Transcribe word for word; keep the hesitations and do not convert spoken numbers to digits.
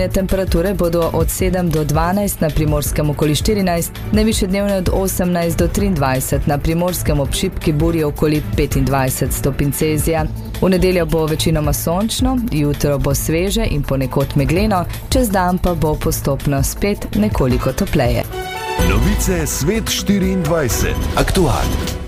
Jutranje temperature bodo od sedem do dvanajst, na Primorskem okoli štirinajst, najvišje dnevne od osemnajst do triindvajset, na Primorskem ob šibki burji okoli petindvajset stopinj Celzija. V nedeljo bo večinoma sončno, jutro bo sveže in ponekod megleno, čez dan pa bo postopno spet nekoliko topleje. Novice Svet štiriindvajset. Aktualno.